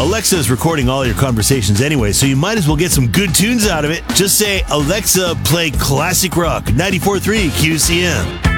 Alexa is recording all your conversations anyway, so you might as well get some good tunes out of it. Just say, Alexa, play classic rock, 94.3 QCM.